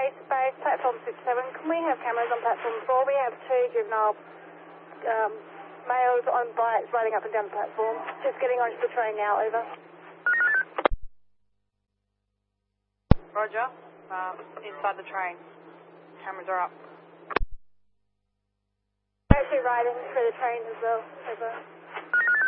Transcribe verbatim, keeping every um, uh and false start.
East Base, platform six seven. Can we have cameras on platform four? We have two juvenile um, males on bikes riding up and down the platform. Just getting onto the train now, over. Roger. Um, inside the train. Cameras are up. Actually riding through the train as well, over.